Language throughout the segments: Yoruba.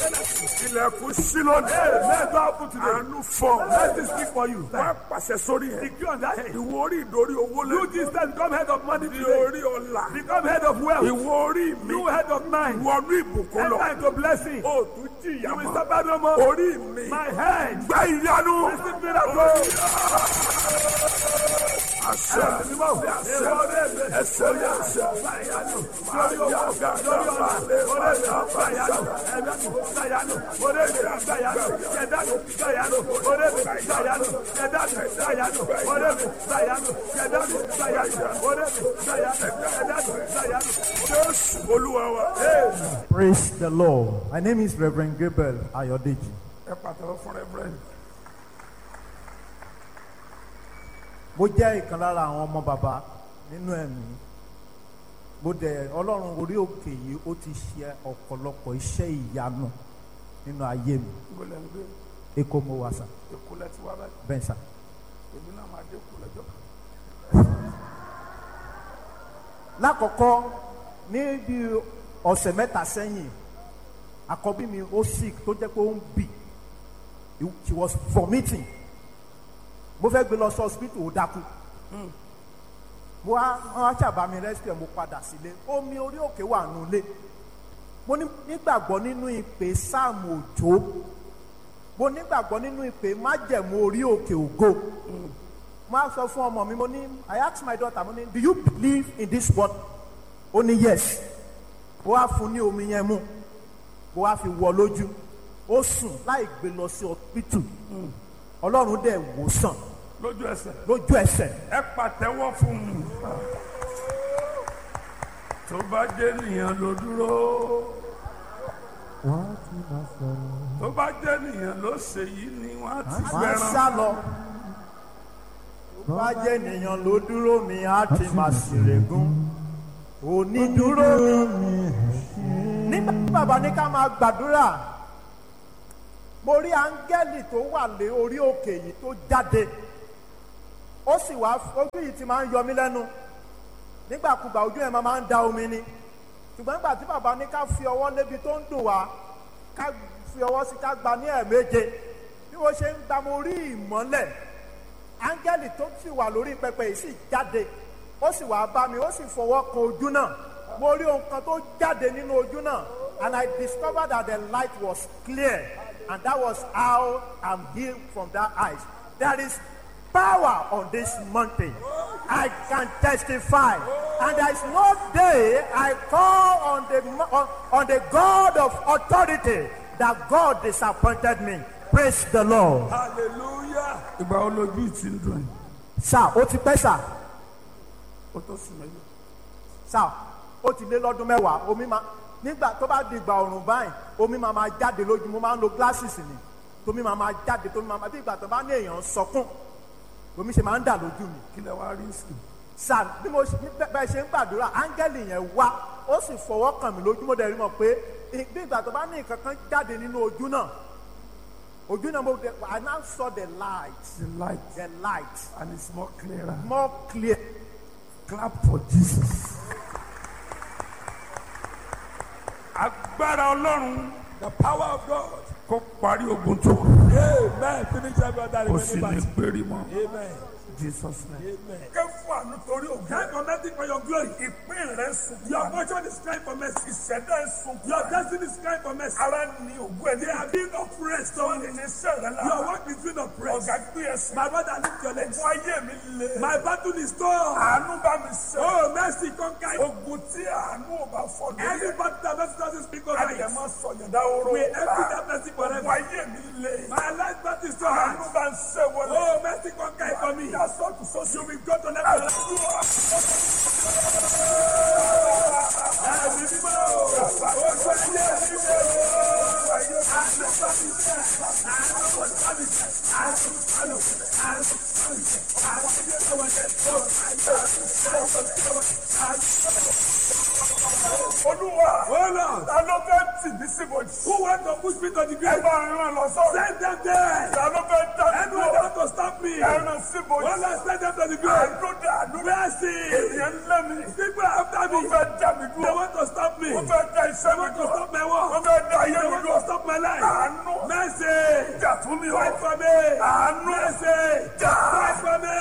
Ilẹ̀kùn sí lónìí. Let God put today. Àánú fọ̀. Let this speak for you. Wọ́n pàṣẹ sórí ẹ̀. Secure on that head. Ìwọ orí ìdórí owó You lẹ́nu. this time become head of money Ní today. orí ọ̀la. Become head of wealth. Ìwọ orí mi. You head of mind. Wọnú ìbùkún lọ. Enter into blessing. O tún jìyà You will mọ́. suffer no more. Orí mi. My head. Gba ìyanu. Receive miracle. Àṣẹ. Ẹsẹ̀ ní àṣẹ. Jésù Olúwa wa. Praise the Lord. My name is Reverend Gabriel Ayodeji. Ẹ pàtàkì fún Reverend. Mo jẹ́ ìkan lára àwọn ọmọ bàbá nínú ẹ̀mí. Mo dẹ̀ Ọlọ́run orí òkè yìí ó ti ṣe ọ̀pọ̀lọpọ̀ iṣẹ́ ìyanu nínú ayé mi. Ibo lẹ ń gbé? Èkó mo wà sà. Èkó lẹ ti wá báyìí. Bẹ́ẹ̀ sà. Èmi náà máa dé Èkó lọ́jọ́ kan. Lákọ̀ọ́kọ́ ní bí ọ̀sẹ̀ mẹ́ta sẹ́yìn, àkọ́bí mi ó sick tó jẹ́ pé ó ń bì. She was vomiting. Mo fẹ́ gbé lọ sí hospital ó dákú. Mo wá ṣàbá mi rescue mo padà sílé. Omi orí òkè wà nulẹ̀. Mo nígbàgbọ́ nínú ìpè Sáàmù Òjó. Mo nígbàgbọ́ nínú ìpè májẹ̀mú orí òkè ògo. Mo á sọ fún ọmọ mi, mo ní, I asked my daughter, mo ní, do you believe in this word? Ó ní yes. Mo wá fún ní omi yẹn mú. Mo wá fi wọ lójú. Ó sùn láì gbé lọ sí hospital. Ọlọ́run dẹ̀ wò sàn. Lójú ẹsẹ̀. Lójú ẹsẹ̀. Ẹ pàtẹ́wọ́ fún mi. Tó bá jẹ́ nìyẹn ló dúró. Tó bá jẹ́ nìyẹn ló ṣe yìí ni wọ́n á ti Máa gbẹran. sá lọ. Tó bá jẹ́ ènìyàn ló dúró mi, á ti máa ṣèrègùn. Onídúró mi. Nígbà tí bàbá ní ká máa gbàdúrà, mo rí áńgẹ́lì tó wà lé orí òkè yìí tó jáde. Ó sì wá, ojú yìí ti máa ń yọ mí lẹ́nu. Nígbàkúgbà ojú ẹ̀ máa ń da omi ni. Ṣùgbọ́n nígbà tí bàbá ní ká fi ọwọ́ lébi tó ń dùn wá, ká fi ọwọ́ sí ká gba ní ẹ̀ẹ̀méje. Bí wọ́n ṣe ń gba mo rí ìmọ́lẹ̀. Áńgẹ́lì tó sì wà lórí pẹpẹ yìí sì jáde. Ó sì wá bá mi, ó sì fọwọ́ kan ojú náà. Mo rí ohun kan tó jáde nínú ojú náà. And I discovered that the light was clear. And that was how I'm healed from that eyes. There is power on this mountain. I can testify. And there is no day I call on the God of authority that God disappointed me. Praise the Lord. Hallelujah. Ìgbà wo lójú ìtì ń dùn ẹ̀? Sà, ó ti pẹ́ sà. Ó tó sùn mẹ́lẹ̀. Sà, ó ti lé lọ́dún mẹ́wàá. Omi máa nígbà tó bá di ìgbà ọ̀rùn báyìí, omi máa jáde lójú. Mo máa ń lo glasses ni. Tómi máa jáde, tómi máa bí ìgbà tó bá ní èèyàn sọkún. Omi ṣe máa ń dà lójú mi. Kí lẹ wá rí sí? Sà, bí mo bẹ́ẹ̀ ṣe ń gbàdúrà, áńgẹ́lì yẹn wá, ó sì fọwọ́ kàn mí lójú. Mo dẹ̀ rí mọ̀ pé bí ìgbà tó bá ní nǹkan kan jáde nínú ojú náà. Ojú náà I now saw the light. The light. The light. And it's more clearer. More clear. Clap for Jesus. Agbára Ọlọ́run. The power of God. Kó parí ogun tó kù. Amen. Finish every other Kò sì ní remaining péré mọ́. Amen. Jesus name. Amen. Kẹ́ fún àánú torí ògùn. Thank for nothing for your glory. Ìpín rẹ̀ sùn. Your portion is crying for mercy. Ìṣẹ̀dá ẹ̀ sùn. Your destiny is crying for mercy. Ara ni ògùn ẹ̀ ní They are being oppressed. Sọ́wọ́n ní iṣẹ́ rẹ̀ lára. Your work is being oppressed. Ọ̀gá gbé ẹsẹ̀. My brother, lift your legs. Ogun ayé mi le. My battle is torn. Àánú bá mi ṣe. Oh, mercy, conquer. Ogun tí àánú ò bá fọ́ lórí ẹ̀. Everybody that mercy doesn't speak over Ayé it. máa sọ̀yàn dáhóró. We empty that mercy Ogun forever. ayé mi le. My life battle is torn. Àánú bá ń ṣe wọlé. Oh, mercy, conquer it for me. Ìyá sọ́ọ̀tù sọ́ọ̀tù. You will go to next level. Ẹ̀mí mímọ́. Ojú ayé mi le. Olúwa. Hold on. Ta ló fẹ́ tì mí síbòjì? Who want to push me to the Ẹ grave? bá rán lọ sọ́run. Send them there. Ta ló fẹ́ dá mi Anyone dúró? want to stop me? Ẹ rán síbòjì. Hold on, send them to the grave. Àdúrà àdúrà. Mercy. Ènìyàn lé mi. People after me. Wọ́n fẹ́ dá mi They dúró. want to stop me. Wọ́n fẹ́ dá iṣẹ́ They mi want to dúró. stop my work. Wọ́n fẹ́ dá ayé They mi want dúró. to stop my life. Àánú. Mercy. Jà fún mi o. Fight for me. Àánú. Mercy. Jà. Fight for me.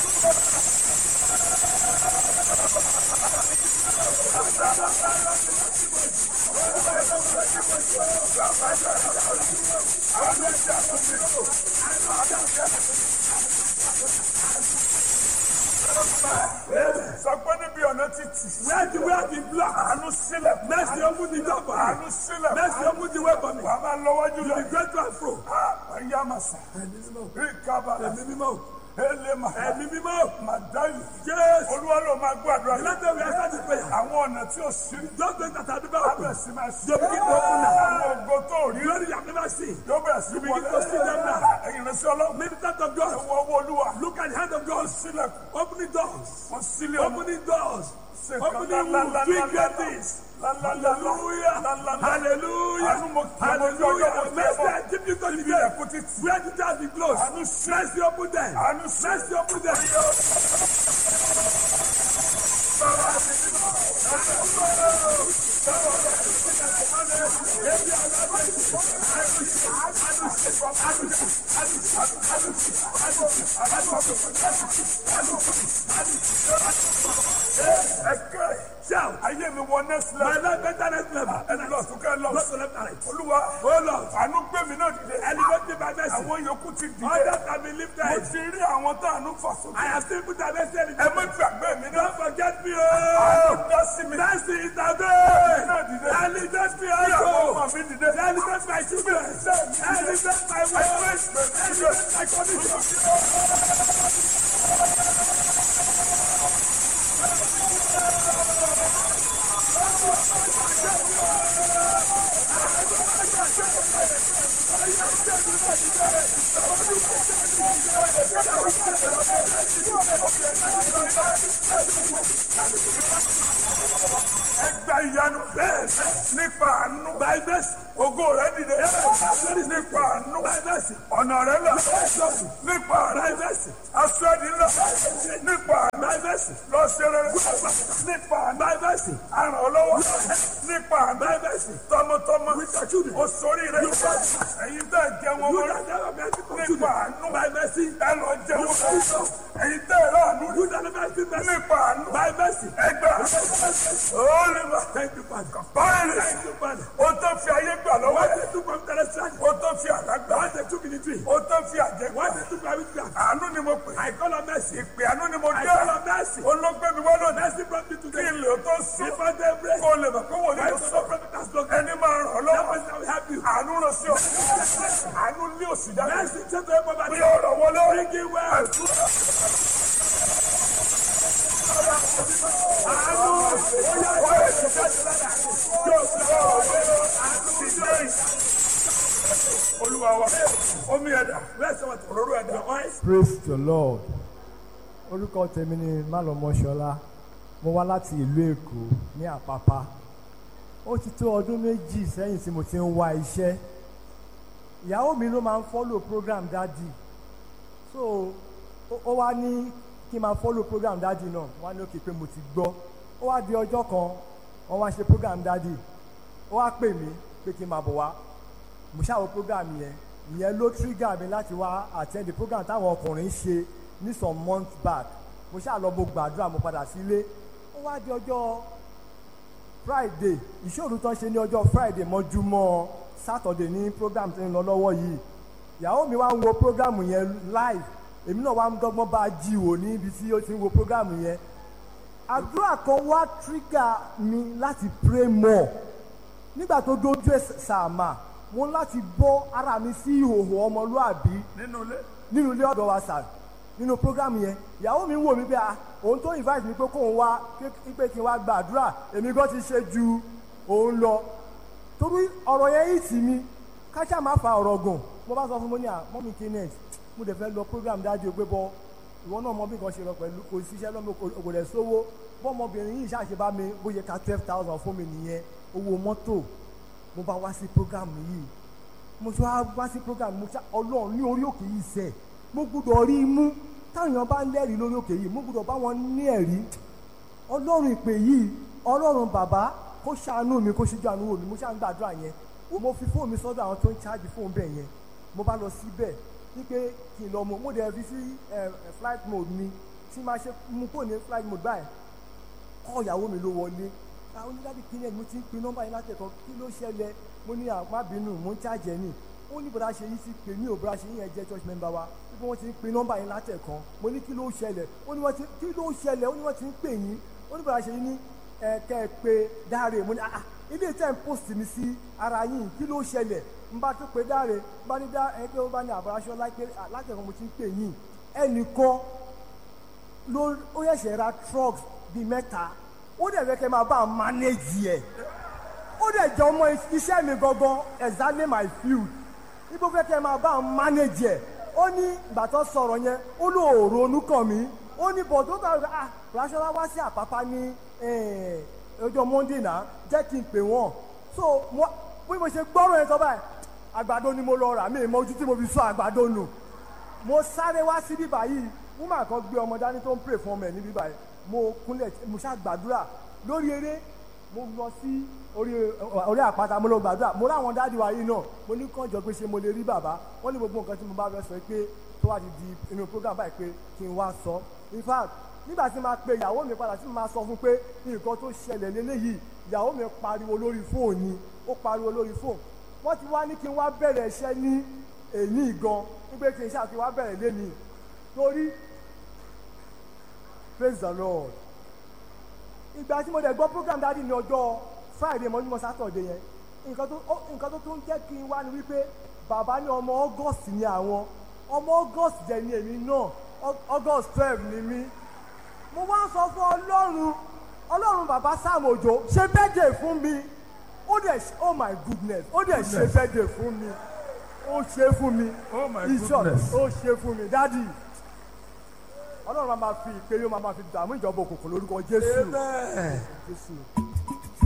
Sọ pé níbi ọ̀nà títì. Where the way be blocked. Àánú sílẹ̀. Mercy open the door for me. Àánú sílẹ̀. Mercy open the way for me. Wàá máa lọ́wọ́jú You lọ. be great to and fro. Ayé àmàsà. Rí kábàlà. Ẹ̀mí mímọ́. Elema. Ẹ̀mí mímọ́. Màdáyì. Yes. Olúwa ló máa gbàdúrà. Let them be answered in prayer. Àwọn ọ̀nà tí ó sí. Just those that are never Abẹ̀ open. sí máa sí. They begin to open now. Àwọn ògo tó rí. Glory you have never seen. Yóò bẹ̀rẹ̀ sí You begin wọlé. to see them now. Ẹ̀yin rẹ̀ sí ọlọ́run. Ministers of God. Ẹ̀wọ̀ owó Olúwa. Look at the hand of God. Sílẹ̀kùn. Opening doors. Wọ́n sílẹ̀ ọmọ. Opening doors. Ṣe Opening wounds. Doing great things. Hallelujah. Hallelujah. Hallelujah. Mercy, I give you to the grave. Where the doors be closed. Mercy, open them. Mercy, open them. Shout. Ayé mi wọ next My level. life better next level. Ẹni lọ sókè lọ. Not to left and right. Olúwa. Oh Lord. Àánú gbé mi náà dìde. Elevate me by mercy. Àwọn yòókù ti dìde. Others have been Mo lifted. ti rí àwọn tó àánú fà sókè. I have still put a mercy in Ẹ má gbàgbé mi náà. Don't forget me, Àánú oh. dá sí mi. Mercy is the Náà way. dìde. Elevate me, Bí àwọn also. ọmọ mi dìde. Elevate my children. Elevate my wife. Elevate my condition. Ẹgbẹ́ ìyanu bẹ́ẹ̀ nípa àánú. By mercy. Ògo rẹ̀ dìde. Nípa àánú. By mercy. Ọ̀nà rẹ̀ là. Nípa By àánú. mercy. Aṣọ ẹ̀dí ńlá. Nípa àánú. By mercy. Lọ ṣe rere. Nípa àánú. By mercy. Aràn ọ́ lọ́wọ́. Nípa àánú. By mercy. Tọmọtọmọ. With your children. O sórí rẹ̀. Ẹ̀yin tẹ́ ẹ jẹun ọmọ You rẹ̀. that never met people Nípa children. àánú. By mercy. Ẹ lọ jẹun ọmọ rẹ̀. Ẹ̀yin tẹ́ ẹ láàánú. You that never met mercy. Nípa àánú. By mercy. Ẹgbẹ́ olùmọ̀. Thank you, Father. Báyìí. Thank you, Father. O tó fi ayé gbà lọ́wọ́ What ẹ̀. they took from Terrestrial. O tó fi àlá gbà. What they took in the tree. O tó fi àjẹ́ gbà. What they took from witchcraft. Àánú ni mo pè. I call on mercy. Ìpè àánú ni mo I dé. call on mercy. Olóògbé mi wá lónìí. Mercy brought me Kí today. ilé o tó sùn. Before they break. Kó o lè mọ̀ pé wò ní I o saw sọ. the prophet has spoken. Ẹni máa ràn ọ́ That lọ́wọ́. person will help you. Àánú lọ sí ọ. Àánú lé òsì jáde. Mercy take away poverty. Bí ọ̀rọ̀ wọlé. Bring in wealth. Olúwa wa. Omi ẹ̀dá. Òróró ẹ̀dá. Praise the Lord. Orúkọ tèmi ni Málọmọ́ṣọlá. Mo wá láti ìlú Èkó ní Àpápá. Ó ti tó ọdún méjì sẹ́yìn tí mo ti ń wá iṣẹ́. Ìyàwó mi ló máa ń follow program Daddy. So ó wá ní kí n máa follow program Daddy náà. Wọ́n á ní òkè pé mo ti gbọ́. Ó wá di ọjọ́ kan, wọ́n wá ṣe program Daddy. Ó wá pè mí pé kí n máa bọ̀ wá. Mo ṣàwọ̀ program yẹn. Ìyẹn ló trigger mi láti wá attend the program táwọn ọkùnrin ṣe ní some months back. Mo ṣáà lọ mo gbàdúrà mo padà sílé. Ó wá di ọjọ́ Friday, ìṣòro tán ṣe ní ọjọ́ Friday mọ́júmọ́ Saturday ní program tí ń lọ lọ́wọ́ yìí. Ìyàwó mi wá ń wo program yẹn live. Èmi náà wá ń dọ́gbọ́n bá a jí wò ní ibi tí ó ti ń wo program yẹn. Àdúrà kan wá trigger mi láti pray more. Nígbà tó dójú sàmà, mo láti bọ́ ara mi sí ìhòòhò ọmọlúàbí nínú ilé ọ̀dọ̀ wa sà. Nínú program yẹn, ìyàwó mi wò mí pé òun tó invite mi pé kóun wá pé kí n wá gbàdúrà, èmi gan ti ṣe ju òun lọ. Torí ọ̀rọ̀ yẹn yìí tì mí, káṣá máa fa ọ̀rọ̀ gùn mo bá sọ fún mo ní à mọ́mí kenneth mo dẹ̀ fẹ́ lọ program dájú pé bọ́ ìwọ náà mọ bí nǹkan ṣe lọ pẹ̀lú kò síṣẹ́ lọ́mọ kò dẹ̀ sówó bọ́mọbìnrin yìí ṣàṣe bá mi bóyá ká 12,000 fún mi nìyẹn owó mọ́tò mo bá wá sí program yìí mo ṣe wá sí program mo ṣá ọlọ́run ní orí òkè yìí sẹ̀ mo gbúdọ̀ rí i mú táwọn èèyàn bá ń lẹ́rìí lórí òkè yìí mo gbúdọ̀ bá wọn ní ẹ̀rí ọlọ́run ìpè yìí ọlọ́run bàbá kó ṣàánú mi kó ṣíjú àánú wò mí mo ṣáà ń gbàdúrà yẹn mo fi fóònù mi sọ́dọ̀ àwọn tó ń ṣáàjì fóònù bẹ́ẹ̀ yẹn mo bá lọ síbẹ̀ wípé kí n lọ mo dẹ̀ fi sí flight mode mi tí máa ṣe mú kó ní flight mode báyìí kọ́ ìyàwó mi ló wọlé àwọn onídàbí kí ni mo ti ń pe nọ́mbà yín látẹ̀kọ́ kí ló ṣẹlẹ̀ mo ní àmábínú mo ń ṣáàjẹ́ ni ó ní bọ́dá ṣe yí sí pé ní òbúra ṣe yín ẹ jẹ́ church member wa wípé wọ́n ti ń pe nọ́mbà yín látẹ̀kọ́ mo ní kí ló ṣẹlẹ̀ ó ní wọ́n ti ń pè yín ó ní bọ́dá ṣe yín ní kẹ́ ẹ pé Dáre mo ní ilé tẹ́ ń post mi sí ara yín kí ló ṣẹlẹ̀ n bá tó pé Dáre n bá ní ẹgbẹ́ ó bá ní àbúráṣọ látẹ̀kọ́ mo ti ń pè yín ẹnìkan ló ó yẹ̀ṣẹ̀ ra trucks bíi mẹ́ta ó dẹ̀ fẹ́ kẹ́ máa bá a manage ẹ̀ ó dẹ̀ jẹ́ ọmọ iṣẹ́ mi gangan exactly my field ibo fẹ́ kẹ́ máa bá a manage ẹ̀ ó ní ìgbà tó sọ̀rọ̀ yẹn ó lò ronú kàn mí ó ní bọ̀ tó tàbí Rásọ́lá wá sí Àpápá ní ọjọ́ Monday náà jẹ́ kí n pè wọ́n so bí mo ṣe gbọ́rọ̀ yẹn sọ báyìí àgbàdo ni mo lọ rà mí ìmọ̀ ojú tí mo fi sọ àgbàdo nù mo sáré wá sí bíbá yìí woman kan gbé ọmọ dání tó ń pray fún ọmọ ẹ̀ ní bíbá yìí mo kúnlẹ̀ mo ṣá gbàdúrà lórí eré mo lọ sí orí àpáta mo lọ gbàdúrà mo láwọn dáàdi wa yìí náà mo ní kànjọ pé ṣé mo lè rí bàbá wọ́n ní gbogbo nǹkan tí mo bá fẹ́ sọ pé tó wá ti di inú program báyìí pé kí n wá sọ in fact nígbà tí máa pe ìyàwó mi padà tí mo máa sọ fún pé nǹkan tó ṣẹlẹ̀ lélẹ́yìí ìyàwó mi pariwo lórí fóònù ni ó pariwo lórí fóònù wọ́n ti wá ní kí n wá bẹ̀rẹ̀ iṣẹ́ ní èyí gan wípé kí n ṣáà kí n wá bẹ̀rẹ̀ lẹ́ni torí praise the Lord ìgbà tí mo dẹ̀ gbọ́ program dáàdi ní ọjọ́ Friday mọ́júmọ́ Saturday yẹn nǹkan tó tún jẹ́ kí n wá ní wípé bàbá ní ọmọ August ní àwọn ọmọ August jẹ́ ní èmi náà August 12 ni mí mo wá ń sọ fún Ọlọ́run bàbá Sam Òjó ṣe birthday fún mi ó dẹ̀ oh my goodness ó dẹ̀ ṣe birthday fún mi ó ṣe fún mi Oh my goodness. ó ṣe fún mi dáàdi Ọlọ́run máa fi ìpè yóò máa fi dààmú ìjọba òkùnkùn lórúkọ Jésù. Amen. Jésù.